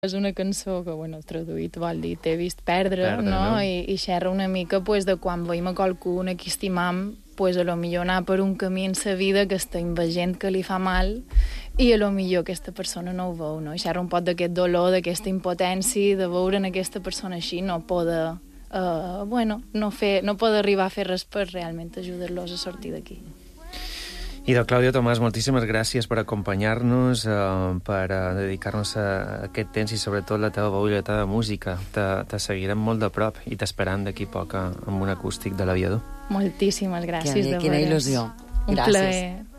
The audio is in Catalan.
És una cançó que, traduït vol dir t'he vist perdre, no? I xerra una mica de quan veiem a qualcú a qui estimam, a lo millor anar per un camí en sa vida que estem veient que li fa mal i a lo millor aquesta persona no ho veu, no? I xerra un poc d'aquest dolor, d'aquesta impotència, de veure en aquesta persona així, no poder, no poder arribar a fer res per realment ajudar-los a sortir d'aquí. I de Clàudia Tomàs, moltíssimes gràcies per acompanyar-nos, per dedicar-nos a aquest temps i sobretot la teva veu i la teva música. Te seguirem molt de prop i t'esperant d'aquí poc amb un acústic de l'Aviador. Moltíssimes gràcies. Quina il·lusió. Un plaer.